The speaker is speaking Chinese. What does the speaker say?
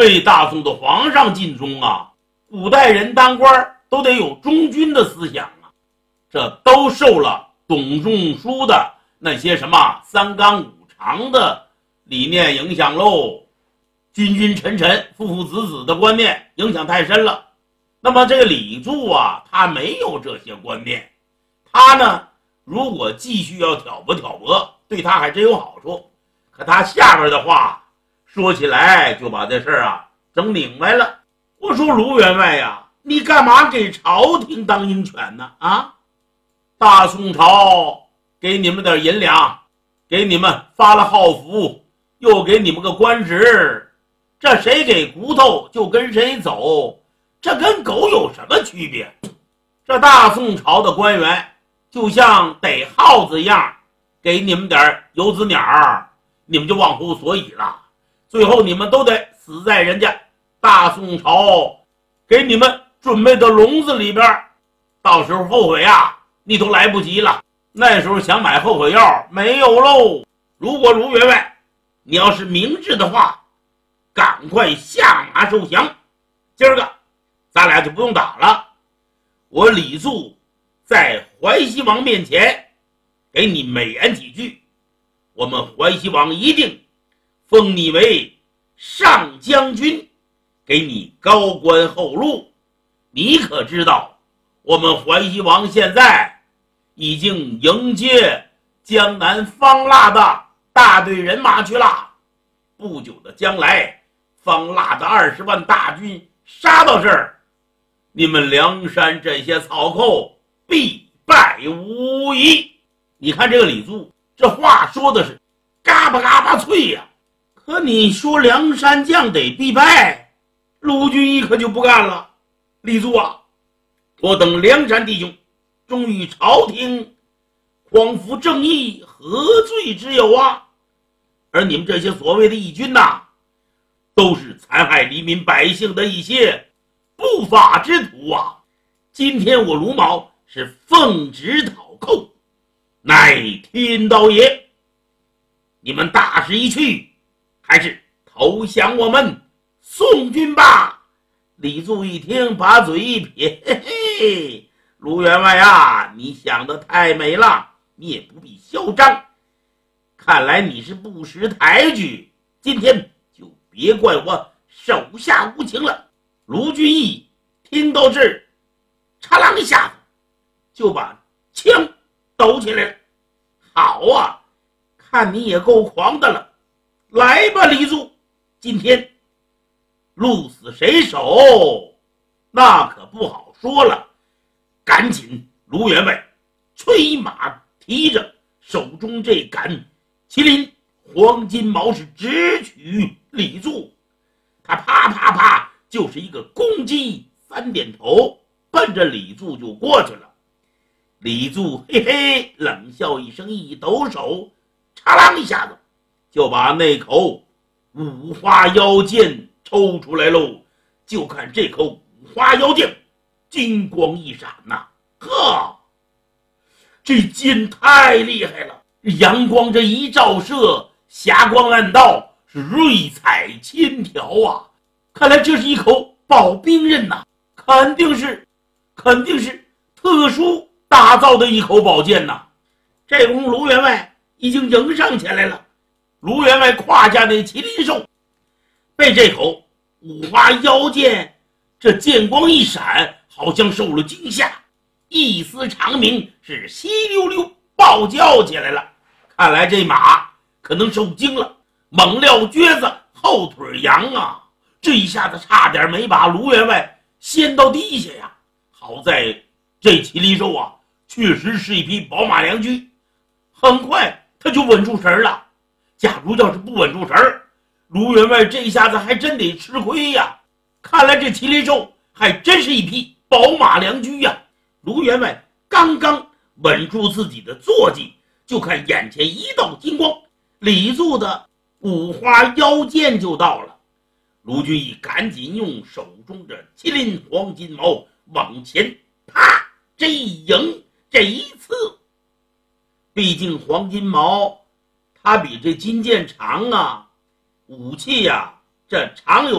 为大宋的皇上尽忠啊。古代人当官都得有忠君的思想啊，这都受了董仲舒的那些什么三纲五常的理念影响喽。君君臣臣父父子子的观念影响太深了。那么这个李柱啊，他没有这些观念，他呢如果继续要挑拨对他还真有好处。可他下边的话说起来就把这事啊整拧歪了。我说卢员外呀，你干嘛给朝廷当鹰犬呢？啊，大宋朝给你们点银两，给你们发了号符，又给你们个官职，这谁给骨头就跟谁走，这跟狗有什么区别？这大宋朝的官员就像逮耗子一样，给你们点游子鸟，你们就忘乎所以了，最后你们都得死在人家大宋朝给你们准备的笼子里边，到时候后悔啊你都来不及了。那时候想买后悔药没有喽。如果卢员外你要是明智的话，赶快下马受降，今儿个咱俩就不用打了。我李柱在淮西王面前给你美言几句，我们淮西王一定封你为上将军，给你高官厚禄。你可知道我们淮西王现在已经迎接江南方腊的大队人马去了，不久的将来方腊的20万大军杀到这儿，你们梁山这些草寇必败无疑。你看这个李柱这话说的是嘎巴嘎巴脆呀，可你说梁山将得必败，卢俊义可就不干了。李柱啊，我等梁山弟兄忠于朝廷，匡扶正义，何罪之有啊？而你们这些所谓的义军呐，都是残害黎民百姓的一些不法之徒啊！今天我卢某是奉旨讨寇，乃天道也。你们大势已去，还是投降我们宋军吧。李柱一听，把嘴一撇，嘿嘿，卢员外啊，你想得太美了，你也不必嚣张。看来你是不识抬举，今天就别怪我手下无情了。卢俊义听到这儿，嚓啷一下子就把枪抖起来了。好啊，看你也够狂的了，来吧李柱，今天鹿死谁手那可不好说了。赶紧卢员外催马提着手中这杆麒麟黄金矛，是直取李柱。他啪啪啪就是一个公鸡3点头，奔着李柱就过去了。李柱嘿嘿冷笑一声，一抖手，嚓啷一下子就把那口五花腰剑抽出来喽。就看这口五花腰剑金光一闪呐，呵，这剑太厉害了，阳光这一照射，霞光暗道，是瑞彩千条啊！看来这是一口宝兵刃呐，肯定是特殊打造的一口宝剑呐。这功夫卢员外已经迎上前来了，卢员外胯下那麒麟兽被这口五花腰剑这剑光一闪，好像受了惊吓，一丝长鸣，是稀溜溜暴叫起来了。看来这马可能受惊了，猛料撅子后腿扬啊，这一下子差点没把卢员外掀到地下呀。好在这麒麟兽啊确实是一匹宝马良驹，很快他就稳住神了。假如要是不稳住神，卢员外这一下子还真得吃亏呀。看来这麒麟兽还真是一匹宝马良驹呀。卢员外刚刚稳住自己的坐骑，就看眼前一道金光，李柱的五花腰剑就到了。卢俊义赶紧用手中的麒麟黄金矛往前啪这一迎，这一刺，毕竟黄金矛它比这金剑长啊，武器呀这长有